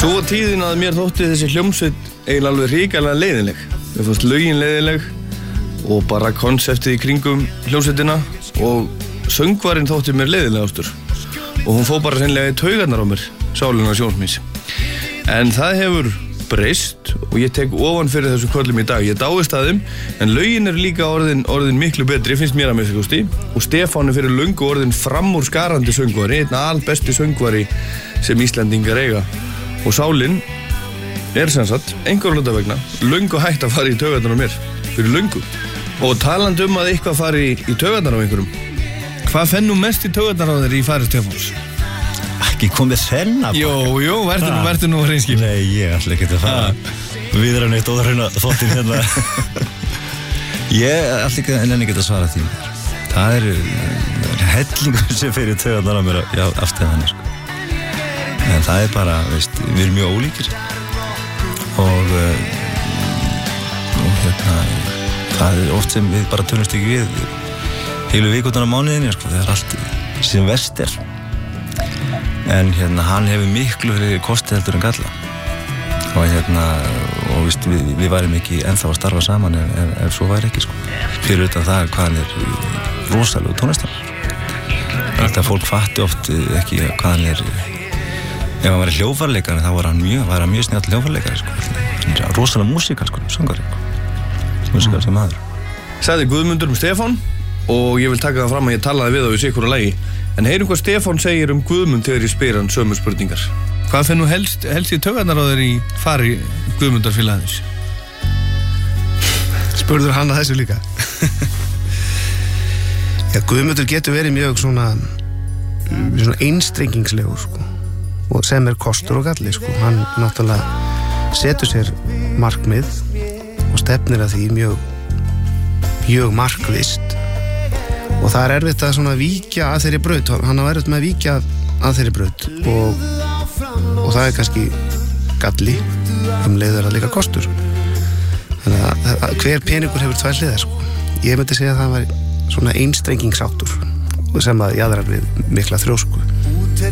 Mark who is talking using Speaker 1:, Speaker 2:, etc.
Speaker 1: Svo var tíðin að mér þótti þessi hljómsveit eiginlega alveg hrikalega leiðinleg. Mér fannst lögin leiðinleg og bara konseptið í kringum hljómsveitina og söngvarinn þótti mér leiðinlegastur. Og hún fór bara sennilega í taugarnar á mér, Sálina Sjónsmís. En það hefur breyst og ég tek ofan fyrir þessum kvöldum í dag. Ég dáist að þeim, en lögin líka orðin miklu betri, finnst mér að mér kosti. Og Stefán fyrir löngu orðin framúrskarandi söngvari, einn albesti söngvari sem Íslendingar eiga. Og Sálin sem sagt, einhverjum hluta vegna, löngu hægt að fara í taugarnar á mér, fyrir löngu. Og talandi að eitthvað fari í taugarnar á einhverjum, hvað fennum mest í taugarnar á þér í fari Stefáns?
Speaker 2: Ekki komið þennan bara.
Speaker 1: Jú, verður nú hreinskil.
Speaker 2: Nei, ég ætla ekki að fara við erum eitt óðurhrauna þóttin hérna. Ég ætla ekki að enn ekki að svara því. Það hellingur sem fyrir taugarnar á mér afstæðan, sko. En það bara, veist, við erum mjög ólíkir og hérna, það oft sem við bara tölumst ekki við heilu vikurnar á mánuðinni, sko, það allt sem verst en hérna, hann hefur miklu kosti heldur en galla og hérna, og veist, við værum ekki ennþá að starfa saman ef svo væri ekki, sko, fyrir utan það hvað hann rosalegu tónlistarmaður. Þetta fólk fatti oft ekki hvað hann ef hann væri hljófarleikari þá var hann mjög snjall hljófarleikari, sko. Hann rosalega músíkal, sko, söngari, músíkal sem maður.
Speaker 1: Sagði Guðmundur Stefán og ég vil taka það fram að ég talaði við á í sikkur og lagi. En heyrum hvað Stefán segir Guðmund þegar ég spyr hann sömu spurningar. Hvað fenn nú helst í taugarnar á þér í fari Guðmundar félagsins?
Speaker 3: Spurður hann að þessu líka? Já, Guðmundur getur verið mjög svona einstrengingslegur, sko. Og sem kostur og galli, sko. Hann náttúrulega setur sér markmið og stefnir að því mjög markvisst og það erfitt að svona víkja að þeirri braut, hann á erfitt með að víkja að þeirri braut og það kannski galli leiður að líka kostur, þannig að hver peningur hefur tvær hliðar, sko. Ég myndi segja að það var svona einstrengingsháttur sem að jaðrar við mikla þrjósku.